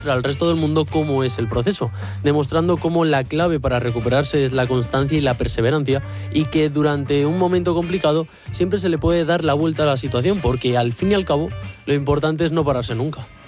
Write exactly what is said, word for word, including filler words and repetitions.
al resto del mundo cómo es el proceso, demostrando cómo la clave para recuperarse es la constancia y la perseverancia, y que durante un momento complicado siempre se le puede dar la vuelta a la situación, porque al fin y al cabo lo importante es no pararse nunca.